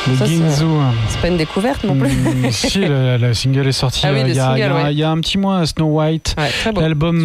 Les Ginzo. C'est pas une découverte non plus. Si, la single est sortie il y a un petit mois, Snow White. Ouais, très beau. L'album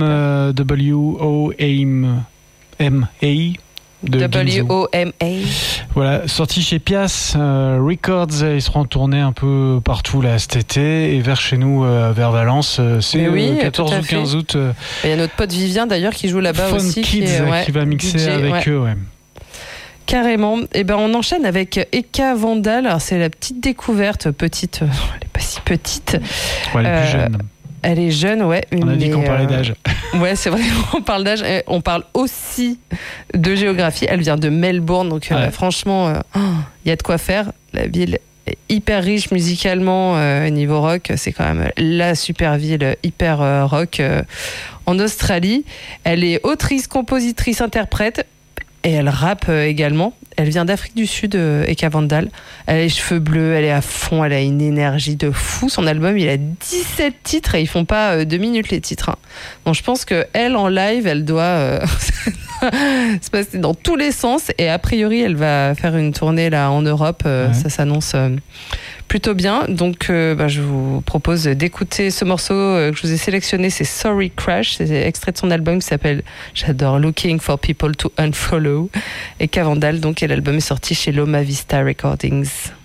W.O.M.A. W.O.M.A. Voilà, sorti chez Pias Records. Ils seront en tournée un peu partout là cet été et vers chez nous, vers Valence. C'est 14 ou 15 août. Il y a notre pote Vivien d'ailleurs qui joue là-bas Fun aussi. Kids qui va mixer DJ, avec eux. Ouais. Carrément. Et ben on enchaîne avec Eka Vandal. Alors c'est la petite découverte, petite. Elle est pas si petite. Ouais, elle est plus jeune. Elle est jeune, ouais. On a dit qu'on parlait d'âge. Ouais, c'est vrai, on parle d'âge. On parle aussi de géographie. Elle vient de Melbourne, donc franchement, il y a de quoi faire. La ville est hyper riche musicalement niveau rock. C'est quand même la super ville hyper rock en Australie. Elle est autrice, compositrice, interprète. Et elle rappe également. Elle vient d'Afrique du Sud, Eka Vandal. Elle a les cheveux bleus, elle est à fond, elle a une énergie de fou. Son album, il a 17 titres et ils font pas 2 minutes les titres. Hein. Donc je pense qu'elle, en live, elle doit se passer dans tous les sens. Et a priori, elle va faire une tournée là en Europe. Ça s'annonce plutôt bien. Donc je vous propose d'écouter ce morceau que je vous ai sélectionné. C'est Sorry Crash. C'est extrait de son album qui s'appelle, j'adore, Looking for People to Unfollow. Et Eka Vandal, donc, et l'album est sorti chez Loma Vista Recordings.